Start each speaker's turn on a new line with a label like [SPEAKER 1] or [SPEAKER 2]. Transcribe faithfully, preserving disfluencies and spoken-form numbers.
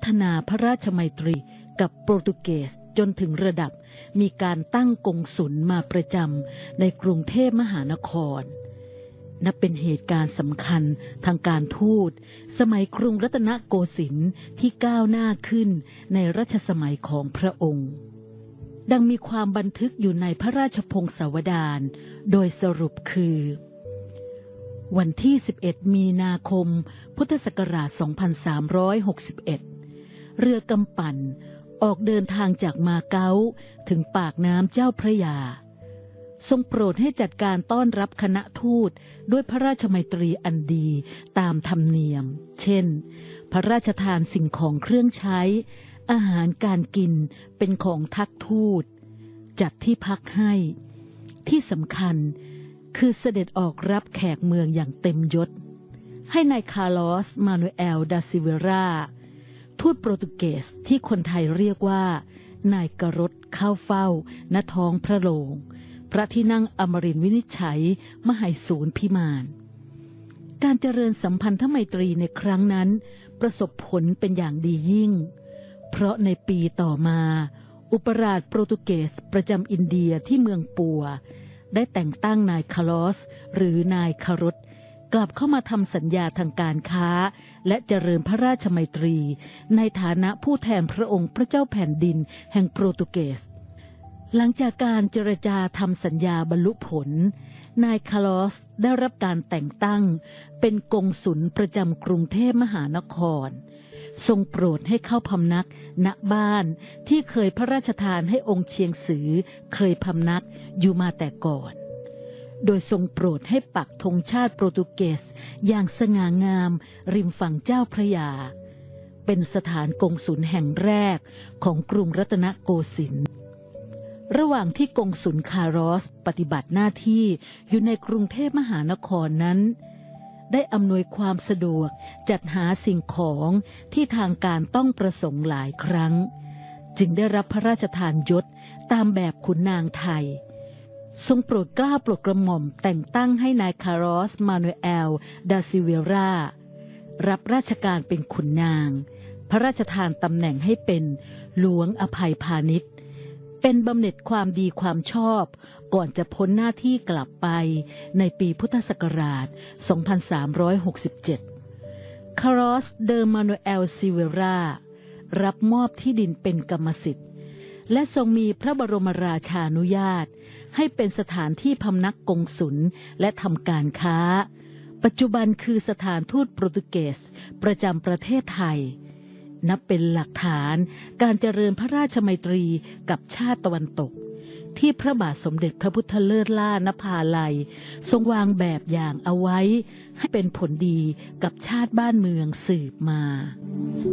[SPEAKER 1] ฒนาพระราชมัยตรีกับโปรตุเกสจนถึงระดับมีการตั้งกงสุลมาประจำในกรุงเทพมหานครนับเป็นเหตุการณ์สำคัญทางการทูตสมัยกรุงรัตนโกสินทร์ที่ก้าวหน้าขึ้นในรัชสมัยของพระองค์ดังมีความบันทึกอยู่ในพระราชพงศาวดารโดยสรุปคือวันที่สิบเอ็ดมีนาคมพุทธศักราชสองพันสามร้อยหกสิบเอ็ดเรือกำปั่นออกเดินทางจากมาเก๊าถึงปากน้ำเจ้าพระยาทรงโปรดให้จัดการต้อนรับคณะทูตด้วยพระราชมัยตรีอันดีตามธรรมเนียมเช่นพระราชทานสิ่งของเครื่องใช้อาหารการกินเป็นของทักทูตจัดที่พักให้ที่สำคัญคือเสด็จออกรับแขกเมืองอย่างเต็มยศให้นายคาร์ลอสมานูเอลดาซิเวราทูตโปรตุเกสที่คนไทยเรียกว่านายกรดเข้าเฝ้าณท้องพระโรงพระที่นั่งอมรินทร์วินิจฉัยมหายสูรพิมานการเจริญสัมพันธไมตรีในครั้งนั้นประสบผลเป็นอย่างดียิ่งเพราะในปีต่อมาอุปราชโปรตุเกสประจำอินเดียที่เมืองปัวได้แต่งตั้งนายคาร์ลอสหรือนายคารดกลับเข้ามาทำสัญญาทางการค้าและเจริญพระราชมัยตรีในฐานะผู้แทนพระองค์พระเจ้าแผ่นดินแห่งโปรตุเกสหลังจากการเจรจาทำสัญญาบรรลุผลนายคาร์ลอสได้รับการแต่งตั้งเป็นกงสุลประจำกรุงเทพมหานครทรงโปรดให้เข้าพำนักณบ้านที่เคยพระราชทานให้องค์เชียงสือเคยพำนักอยู่มาแต่ก่อนโดยทรงโปรดให้ปักธงชาติโปรตุเกสอย่างสง่างามริมฝั่งเจ้าพระยาเป็นสถานกงสุลแห่งแรกของกรุงรัตนโกสินทร์ระหว่างที่กงสุลคาร์ลอสปฏิบัติหน้าที่อยู่ในกรุงเทพมหานครนั้นได้อำนวยความสะดวกจัดหาสิ่งของที่ทางการต้องประสงค์หลายครั้งจึงได้รับพระราชทานยศตามแบบขุนนางไทยทรงโปรดเกล้าโปรดกระหม่อมแต่งตั้งให้นายคาร์ลอสมานูเอลดาซิเวรารับราชการเป็นขุนนางพระราชทานตำแหน่งให้เป็นหลวงอภัยพาณิชย์เป็นบำเหน็จความดีความชอบก่อนจะพ้นหน้าที่กลับไปในปีพุทธศักราชสองพันสามร้อยหกสิบเจ็ดคาร์ลอสเดอมานูเอลซิเวรารับมอบที่ดินเป็นกรรมสิทธิ์และทรงมีพระบรมราชานุญาตให้เป็นสถานที่พำนักกงสุลและทำการค้าปัจจุบันคือสถานทูตโปรตุเกสประจำประเทศไทยนับเป็นหลักฐานการเจริญพระราชมัยตรีกับชาติตะวันตกที่พระบาทสมเด็จพระพุทธเลิศล่านภาลัยทรงวางแบบอย่างเอาไว้ให้เป็นผลดีกับชาติบ้านเมืองสืบมา